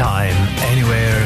Anytime, Anywhere.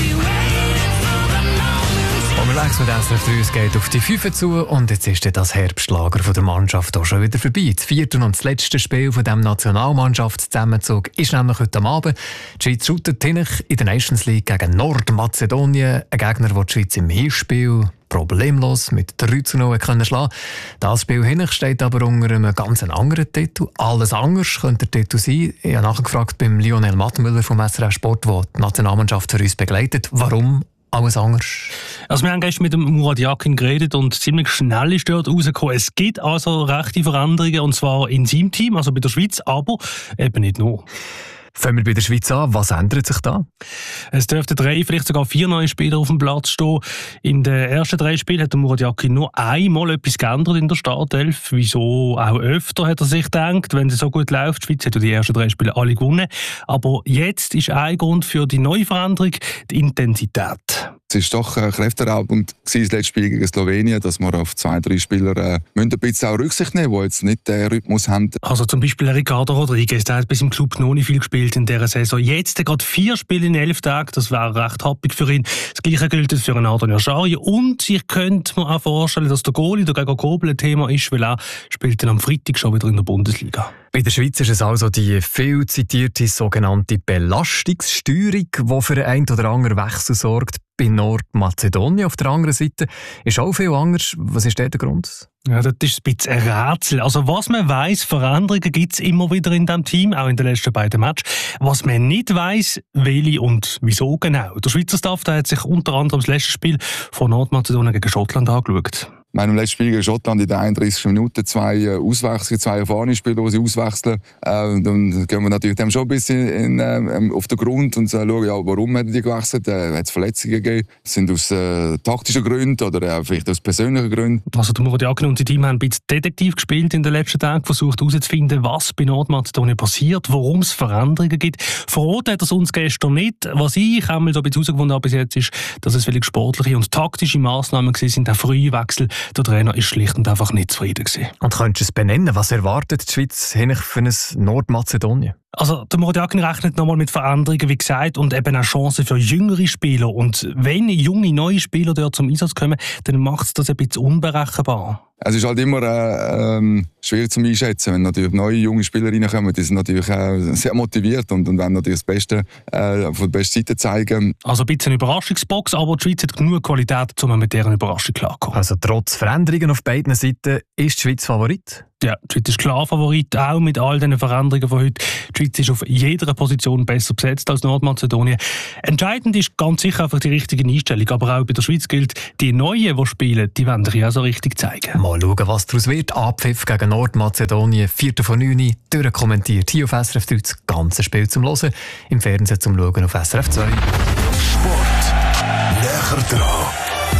Und wir legen mit SRF 3, es geht auf die 5 zu und jetzt ist das Herbstlager von der Mannschaft auch schon wieder vorbei. Das 4. und das letzte Spiel von diesem Nationalmannschaftszusammenzug ist nämlich heute Abend. Die Schweiz shootet in der Nations League gegen Nordmazedonien, ein Gegner, den die Schweiz im Hinspiel problemlos mit 3-0 können schlagen. Das Spiel hin steht aber unter einem ganz anderen Titel. Alles anders könnte der Titel sein. Ich habe nachgefragt beim Lionel Mattmüller vom SRF Sport, der die Nationalmannschaft für uns begleitet. Warum alles anders? Also wir haben gestern mit dem Murat Yakin geredet und ziemlich schnell ist dort rausgekommen. Es gibt also rechte Veränderungen, und zwar in seinem Team, also bei der Schweiz, aber eben nicht nur. Fangen wir bei der Schweiz an. Was ändert sich da? Es dürften 3, vielleicht sogar 4 neue Spieler auf dem Platz stehen. In den ersten 3 Spielen hat der Murat Yakin nur einmal etwas geändert in der Startelf. Wieso auch öfter, hat er sich gedacht, wenn es so gut läuft. Die Schweiz hat ja die ersten 3 Spiele alle gewonnen. Aber jetzt ist ein Grund für die neue Veränderung die Intensität. Es war doch kräfteraubend das letzte Spiel gegen Slowenien, dass wir auf 2-3 Spieler ein bisschen auch Rücksicht nehmen, die jetzt nicht den Rhythmus haben. Also zum Beispiel Ricardo Rodriguez, der hat bis im Club noch nicht viel gespielt in dieser Saison. Jetzt gerade 4 Spiele in 11 Tagen, das wäre recht happig für ihn. Das Gleiche gilt für einen Adrian Aschari. Und ich könnte mir auch vorstellen, dass der Goalie, der Gregor Kobel, ein Thema ist, weil er spielt dann am Freitag schon wieder in der Bundesliga. Bei der Schweiz ist es also die viel zitierte sogenannte Belastungssteuerung, die für einen oder anderen Wechsel sorgt. Bei Nordmazedonien auf der anderen Seite ist auch viel anders. Was ist der Grund? Ja, das ist ein bisschen ein Rätsel. Also was man weiss, Veränderungen gibt es immer wieder in diesem Team, auch in den letzten beiden Matches. Was man nicht weiss, welche und wieso genau. Der Schweizer Staff der hat sich unter anderem das letzte Spiel von Nordmazedonien gegen Schottland angeschaut. Im letzten Spiel gegen Schottland in den 31 Minuten 2 Auswechslungen, 2 erfahrene Spieler, die sie auswechseln. Dann gehen wir natürlich dem schon ein bisschen auf den Grund und schauen, ja, warum haben die gewechselt? Hat es Verletzungen gegeben? Sind aus taktischen Gründen oder vielleicht aus persönlichen Gründen? Also der Murat Yakin und sein Team haben ein bisschen Detektiv gespielt in den letzten Tagen, versucht herauszufinden, was bei Nordmazedonien passiert, warum es Veränderungen gibt. Verraten hat er uns gestern nicht. Was ich einmal so ein bisschen herausgefunden habe bis jetzt, ist, dass es vielleicht sportliche und taktische Massnahmen sind, auch frühe Wechsel. Der Trainer ist schlicht und einfach nicht zufrieden gewesen. Und könntest du es benennen? Was erwartet die Schweiz für ein Nordmazedonien? Also der Murat Yakin rechnet nochmal mit Veränderungen, wie gesagt, und eben auch Chancen für jüngere Spieler. Und wenn junge, neue Spieler dort zum Einsatz kommen, dann macht es das ein bisschen unberechenbar. Es ist halt immer schwierig zu einschätzen, wenn natürlich neue, junge Spieler reinkommen. Die sind natürlich sehr motiviert und wollen natürlich das Beste von der besten Seite zeigen. Also ein bisschen eine Überraschungsbox, aber die Schweiz hat genug Qualität, um mit deren Überraschung klarzukommen. Also trotz Veränderungen auf beiden Seiten ist die Schweiz Favorit? Ja, die Schweiz ist klar Favorit, auch mit all diesen Veränderungen von heute. Die Schweiz ist auf jeder Position besser besetzt als Nordmazedonien. Entscheidend ist ganz sicher einfach die richtige Einstellung, aber auch bei der Schweiz gilt, die Neuen, die spielen, die wollen sich auch so richtig zeigen. Mal schauen, was daraus wird. Abpfiff gegen Nordmazedonien, 4:09, durchkommentiert hier auf SRF 3, das ganze Spiel zum Hören, im Fernsehen zum Schauen auf SRF 2. Sport näher dran.